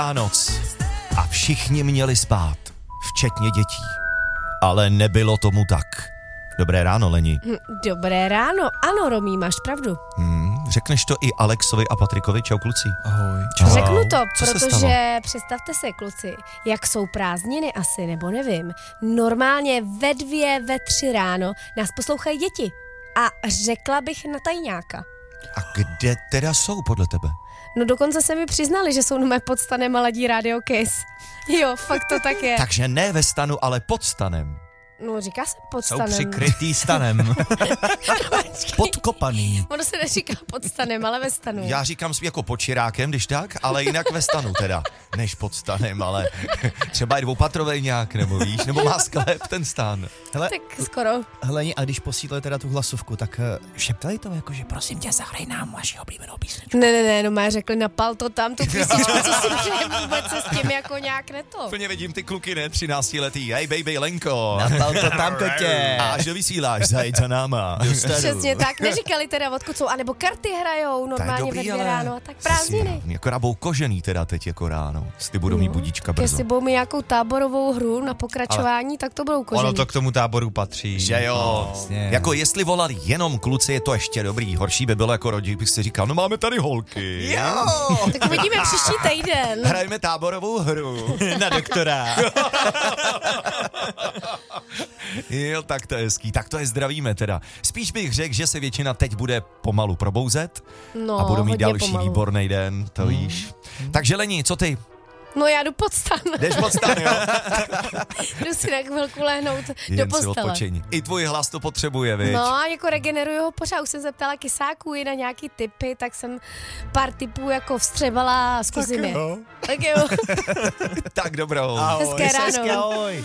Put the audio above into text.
a noc. A všichni měli spát, včetně dětí. Ale nebylo tomu tak. Dobré ráno, Leni. Dobré ráno. Ano, Romí, máš pravdu. Řekneš to i Alexovi a Patrikovi? Čau, kluci. Ahoj. Řeknu to, Co se stalo? protože představte se, kluci, jak jsou prázdniny asi, nebo nevím. Normálně ve 2, ve 3 ráno nás poslouchají děti. A řekla bych na tajňáka. A kde teda jsou podle tebe? No dokonce se mi přiznali, že jsou na mé pod stanem a ladí Radio Kiss. Jo, fakt to tak je. Takže ne ve stanu, ale pod stanem. No říká se pod Jsou stanem. přikrytý stanem. Podkopaný. Ono se neříká pod stanem, ale ve stanu. Já říkám spíš jako pod čirákem, když tak, ale jinak ve stanu teda, než pod stanem, ale třeba je dvoupatrovej nějak, nebo víš, nebo má sklep ten stan. Hele, Tak skoro. Heleni, a když posílali teda tu hlasovku, tak šeptali to jako, že prosím tě, zahraj nám vaši oblíbenou písničku. Ne, no má řekli, napal to tam, tu písničku, co si přeje, vůbec se s tím jako nějak neto. Plně vidím ty kluky, ne, 13letý, hej baby Lenko. Napal to tam, kotě. A až vysíláš, zajď za náma. Přesně tak, neříkali teda odkud jsou, anebo karty hrajou normálně ve 2 ráno a tak prázdniny. Jako rabou kožený teda teď jako ráno, jestli budou mít budíčka brzo. Jestli budou mít nějakou táborovou hru na pokračování, tak to budou kožený. Ono to k tomu táboru patří. Že jo, Vlastně. jako jestli volali jenom kluci, je to ještě dobrý, horší by bylo jako rodič, bych si říkal, no máme tady holky. Jo. Tak uvidíme příští týden. Hrajeme táborovou hru. Na doktora. Jo, tak to je hezký, tak to je zdravíme teda. Spíš bych řekl, že se většina teď bude pomalu probouzet No, a budou mít hodně další pomalu. výborný den, to víš. Takže Leni, co ty? No já jdu pod stan. Jdeš pod stan, jo? Jdu si na chvilku lehnout do Jen si postele. odpočiň. I tvůj hlas to potřebuje, viď? No a jako regeneruju ho pořád. Už jsem zeptala kysáků i na nějaký tipy, tak jsem pár tipů jako vstřebala a zkusím je. Tak jo. Tak dobrou. Hezké ráno. Ahoj.